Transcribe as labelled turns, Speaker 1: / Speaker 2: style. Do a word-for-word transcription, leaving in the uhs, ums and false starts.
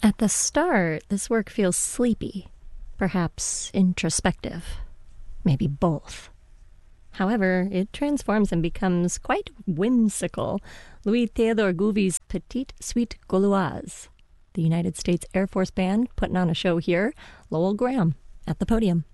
Speaker 1: At the start, this work feels sleepy, perhaps introspective, maybe both. However, it transforms and becomes quite whimsical. Louis Theodore Gouvy's Petite Suite Gauloise. The United States Air Force Band putting on a show here. Lowell Graham at the podium.